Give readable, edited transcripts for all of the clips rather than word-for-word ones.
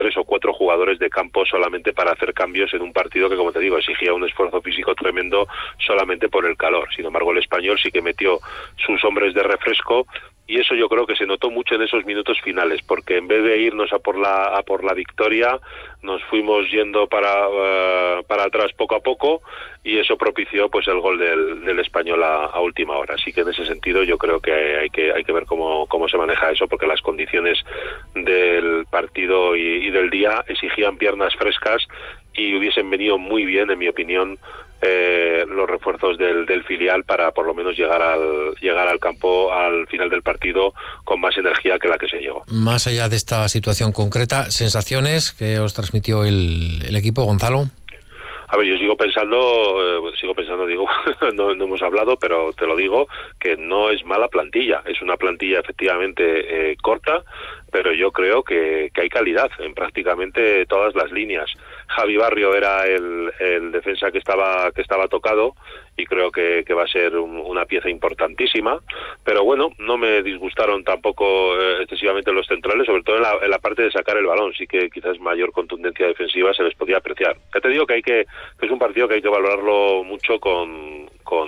3 o 4 jugadores de campo solamente para hacer cambios en un partido que, como te digo, exigía un esfuerzo físico tremendo solamente por el calor. Sin embargo, el Español sí que metió sus hombres de refresco, y eso yo creo que se notó mucho en esos minutos finales, porque en vez de irnos a por la victoria, nos fuimos yendo para atrás poco a poco, y eso propició pues el gol del Español a última hora. Así que en ese sentido yo creo que hay que ver cómo se maneja eso, porque las condiciones del partido y del día exigían piernas frescas, y hubiesen venido muy bien, en mi opinión, los refuerzos del filial para por lo menos llegar al campo al final del partido con más energía que la que se llegó. Más allá de esta situación concreta, ¿sensaciones que os transmitió el equipo, Gonzalo? A ver, yo sigo pensando, digo, no hemos hablado, pero te lo digo, que no es mala plantilla. Es una plantilla efectivamente corta, pero yo creo que hay calidad en prácticamente todas las líneas. Javi Barrio era el defensa que estaba tocado, y creo que va a ser una pieza importantísima, pero bueno, no me disgustaron tampoco excesivamente los centrales, sobre todo en la parte de sacar el balón. Sí que quizás mayor contundencia defensiva se les podía apreciar. Ya te digo que es un partido que hay que valorarlo mucho con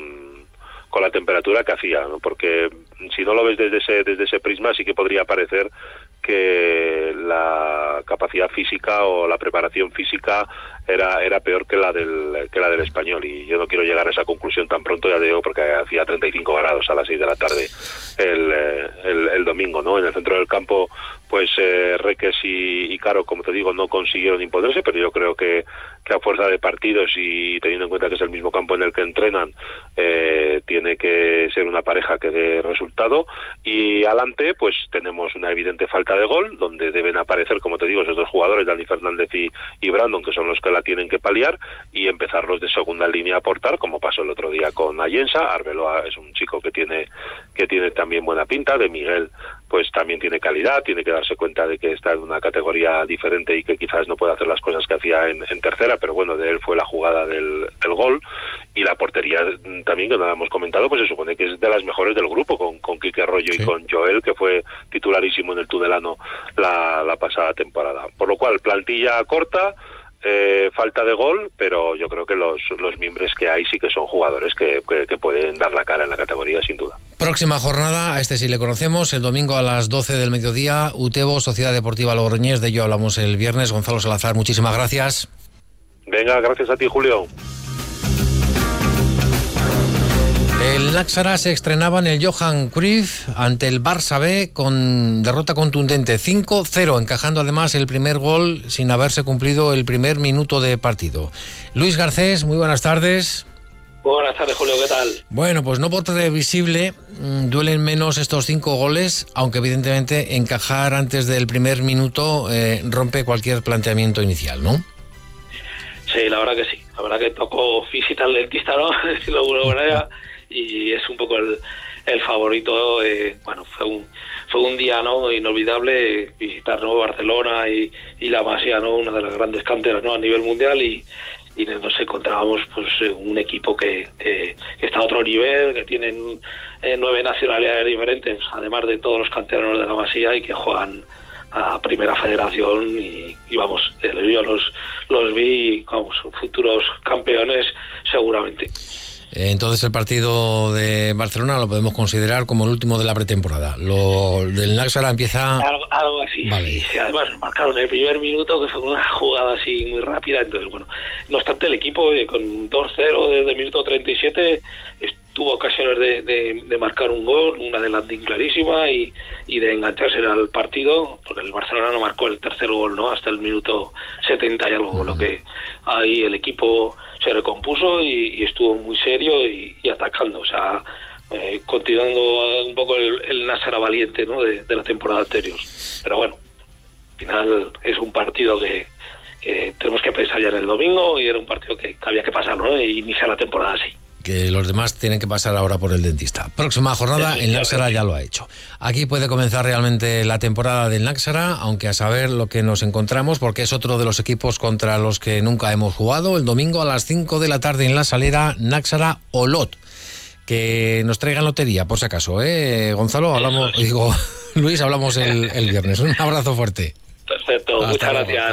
la temperatura que hacía, ¿no? Porque si no lo ves desde ese prisma, sí que podría parecer que la capacidad física o la preparación física era peor que la del Español, y yo no quiero llegar a esa conclusión tan pronto, ya digo, porque hacía 35 grados a las 6 de la tarde el domingo, ¿no? En el centro del campo, pues Reques y Caro, como te digo, no consiguieron imponerse, pero yo creo que a fuerza de partidos, y teniendo en cuenta que es el mismo campo en el que entrenan, tiene que ser una pareja que dé resultado. Y adelante pues tenemos una evidente falta de gol, donde deben aparecer, como te digo, esos dos jugadores, Dani Fernández y Brandon, que son los que la tienen que paliar, y empezar los de segunda línea a aportar, como pasó el otro día con Ayensa. Arbeloa es un chico que tiene también buena pinta. De Miguel pues también tiene calidad, tiene que darse cuenta de que está en una categoría diferente y que quizás no puede hacer las cosas que hacía en tercera, pero bueno, de él fue la jugada del gol. Y la portería también, que no la hemos comentado, pues se supone que es de las mejores del grupo, con Quique Arroyo, sí, y con Joel, que fue titularísimo en el Tudelano la pasada temporada. Por lo cual, plantilla corta, falta de gol, pero yo creo que los miembros que hay sí que son jugadores que pueden dar la cara en la categoría, sin duda. Próxima jornada, a este sí le conocemos, el domingo a las 12 del mediodía, Utebo, Sociedad Deportiva Logroñés. De ello hablamos el viernes. Gonzalo Salazar, muchísimas gracias. Venga, gracias a ti, Julio. El Náxara se estrenaba en el Johan Cruyff ante el Barça B con derrota contundente 5-0, encajando además el primer gol sin haberse cumplido el primer minuto de partido. Luis Garcés, muy buenas tardes. Buenas tardes, Julio, ¿qué tal? Bueno, pues no por previsible, duelen menos estos 5 goles, aunque evidentemente encajar antes del primer minuto rompe cualquier planteamiento inicial, ¿no? Sí, la verdad que sí. La verdad que tocó visita al dentista, ¿no? Decirlo de alguna manera. Y es un poco el favorito. Bueno, fue un día, ¿no?, inolvidable, visitar, ¿no?, Barcelona y la Masía, ¿no?, una de las grandes canteras, ¿no?, a nivel mundial, y nos encontrábamos pues un equipo que está a otro nivel, que tienen 9 nacionalidades diferentes, además de todos los canteranos de la Masía, y que juegan a Primera Federación, y vamos, yo los vi, vamos, futuros campeones seguramente. Entonces el partido de Barcelona lo podemos considerar como el último de la pretemporada. Lo del Náxara empieza... Algo así. Vale. Sí, además marcaron el primer minuto, que fue una jugada así muy rápida. Entonces, bueno, no obstante, el equipo con 2-0 desde el minuto 37 tuvo ocasiones de marcar un gol, una de landing clarísima, y de engancharse al partido, porque el Barcelona no marcó el tercer gol, ¿no?, hasta el minuto 70 y algo, lo que ahí el equipo se recompuso y estuvo muy serio y atacando, o sea, continuando un poco el Náxara valiente, ¿no?, de la temporada anterior. Pero bueno, al final es un partido que tenemos que pensar ya en el domingo, y era un partido que había que pasarlo, ¿no?, e iniciar la temporada así. Que los demás tienen que pasar ahora por el dentista. Próxima jornada, el Náxara ya lo ha hecho. Aquí puede comenzar realmente la temporada del Náxara, aunque a saber lo que nos encontramos, porque es otro de los equipos contra los que nunca hemos jugado. El domingo a las 5 de la tarde en La Salera, Náxara Olot. Que nos traigan lotería, por si acaso, Gonzalo, Luis, hablamos el viernes. Un abrazo fuerte. Perfecto. Muchas gracias.